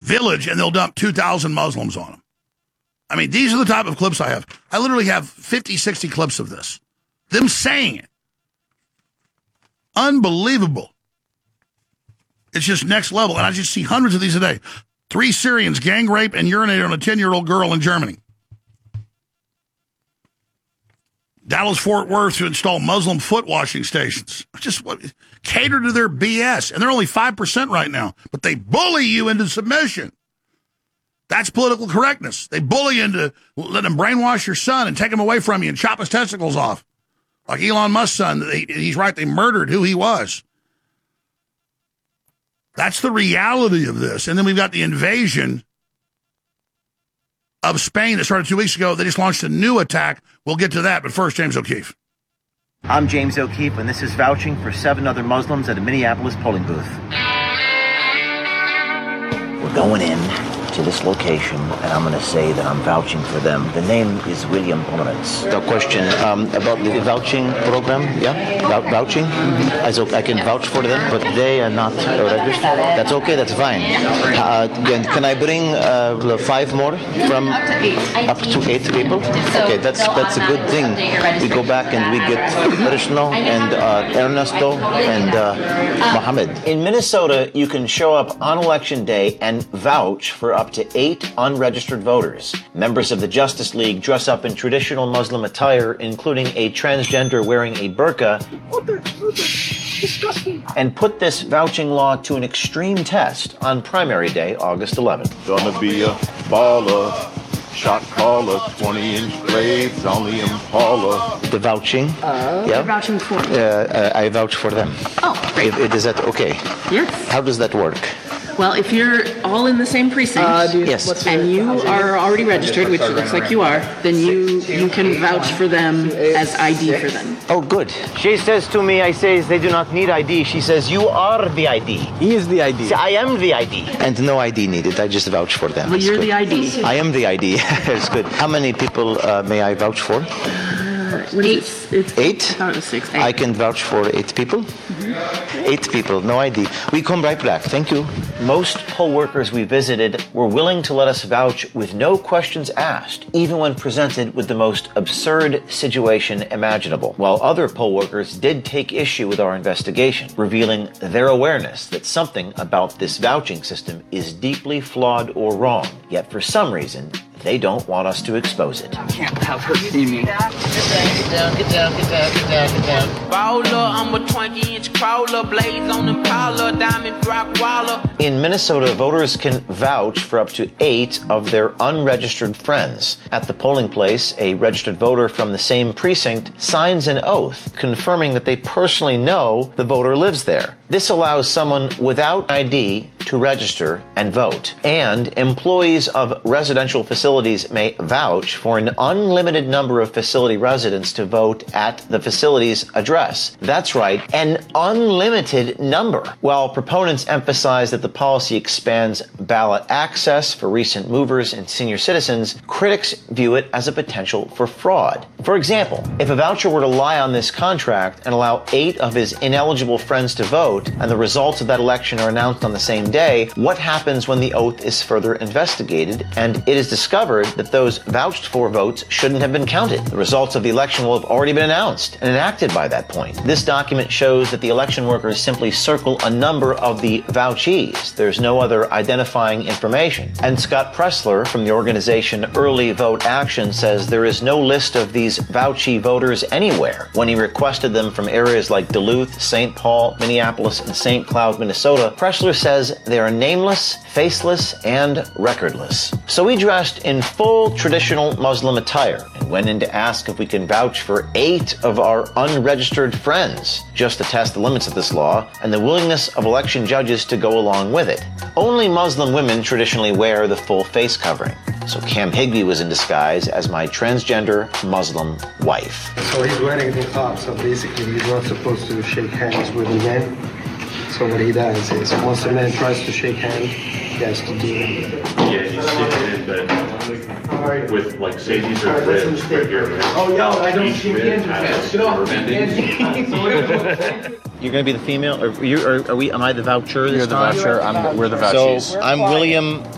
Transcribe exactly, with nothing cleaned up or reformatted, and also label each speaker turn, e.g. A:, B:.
A: village and they'll dump two thousand Muslims on them. I mean, these are the type of clips I have. I literally have fifty, sixty clips of this. Them saying it. Unbelievable. It's just next level. And I just see hundreds of these a day. Three Syrians gang rape and urinated on a ten-year-old girl in Germany. Dallas-Fort Worth to install Muslim foot washing stations. Just what, cater to their B S. And they're only five percent right now. But they bully you into submission. That's political correctness. They bully you into letting them brainwash your son and take him away from you and chop his testicles off. Like Elon Musk's son. They, he's right, they murdered who he was. That's the reality of this. And then we've got the invasion of Spain that started two weeks ago. They just launched a new attack. We'll get to that. But first, James O'Keefe.
B: I'm James O'Keefe, and this is vouching for seven other Muslims at a Minneapolis polling booth. We're going in to this location, and I'm going to say that I'm vouching for them. The name is William Lawrence. The question um, about the vouching program, yeah? Vou- vouching? Mm-hmm. I, so I can vouch for them, but they are not uh, registered. That's okay, that's fine. Uh, can, can I bring uh, five more from
C: up to eight?
B: Up to eight people? Okay, that's that's a good thing. We go back and we get Krishno and uh, Ernesto and uh, Mohammed. In Minnesota, you can show up on election day and vouch for up to eight unregistered voters. Members of the Justice League dress up in traditional Muslim attire, including a transgender wearing a burqa, and put this vouching law to an extreme test on primary day, August eleventh.
D: Gonna be a baller, shot caller, twenty inch blades, only Impala.
B: The vouching.
C: Oh.
B: Yeah.
C: You're vouching for?
B: Uh, uh, I vouch for them.
C: Oh, great.
B: If, if, is that okay?
C: Yes.
B: How does that work?
C: Well, if you're all in the same precinct,
B: Uh, dude, Yes.
C: and you are already registered, which it looks like you are, then you you can vouch for them as I D for them.
B: Oh, good. She says to me, I say they do not need I D. She says, you are the I D. He is the I D. I am the I D. And no I D needed. I just vouch for them.
C: Well,
B: It's
C: you're
B: good.
C: the I D.
B: I am the I D. It's good. How many people uh, may I vouch for?
C: Eight. It's,
B: Eight?
C: I thought it was six. Eight.
B: I can vouch for eight people. Eight people, no I D. We come right back. Thank you. Most poll workers we visited were willing to let us vouch with no questions asked, even when presented with the most absurd situation imaginable. While other poll workers did take issue with our investigation, revealing their awareness that something about this vouching system is deeply flawed or wrong. Yet for some reason, they don't want us to expose it.
C: Can't have her see me.
E: Get down, get down, get down, get down, get down, get down. Bowler, I'm a twenty inch crawler, blades on Impala, diamond rock waller.
B: In Minnesota, voters can vouch for up to eight of their unregistered friends. At the polling place, a registered voter from the same precinct signs an oath confirming that they personally know the voter lives there. This allows someone without I D to register and vote. And employees of residential facilities may vouch for an unlimited number of facility residents to vote at the facility's address. That's right, an unlimited number. While proponents emphasize that the policy expands ballot access for recent movers and senior citizens, critics view it as a potential for fraud. For example, if a voucher were to lie on this contract and allow eight of his ineligible friends to vote, and the results of that election are announced on the same day, what happens when the oath is further investigated and it is discovered that those vouched for votes shouldn't have been counted? The results of the election will have already been announced and enacted by that point. This document shows that the election workers simply circle a number of the vouchees. There's no other identifying information. And Scott Pressler from the organization Early Vote Action says there is no list of these vouchee voters anywhere. When he requested them from areas like Duluth, Saint Paul, Minneapolis, and Saint Cloud, Minnesota, Pressler says they are nameless, faceless, and recordless. So we dressed in full traditional Muslim attire and went in to ask if we can vouch for eight of our unregistered friends, just to test the limits of this law and the willingness of election judges to go along with it. Only Muslim women traditionally wear the full face covering. So Cam Higbee was in disguise as my transgender Muslim wife.
F: So he's wearing the niqab, so basically he's not supposed to shake hands with a man. So what he does is once a man tries to shake hands, he has to do it.
G: Yeah, he's sticking in bed with, like, say these are ribs right here, right?
F: Oh, yo, I don't
G: Each rib has
B: You're going to be the female? Or, you, or are we? Am I the voucher this
H: You're the
B: time?
H: voucher. I'm, we're the vouchees.
B: So I'm William